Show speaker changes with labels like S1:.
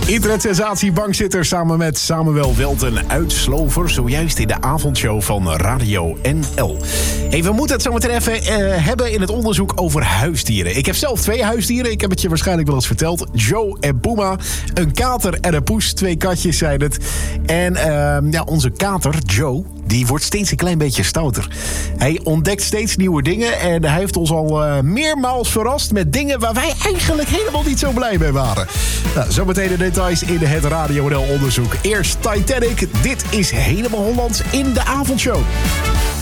S1: Internetsensatie Bankzitter samen met Samuel Welten uit Slover. Zojuist in de avondshow van Radio NL. Hey, we moeten het zo meteen even hebben in het onderzoek over huisdieren. Ik heb zelf 2 huisdieren. Ik heb het je waarschijnlijk wel eens verteld. Joe en Puma. Een kater en een poes. 2 katjes zijn het. En onze kater, Joe, die wordt steeds een klein beetje stouter. Hij ontdekt steeds nieuwe dingen. En hij heeft ons al meermaals verrast met dingen waar wij eigenlijk helemaal niet zo blij mee waren. Nou, zometeen de details in het Radio NL onderzoek. Eerst Titanic. Dit is Helemaal Hollands in de avondshow.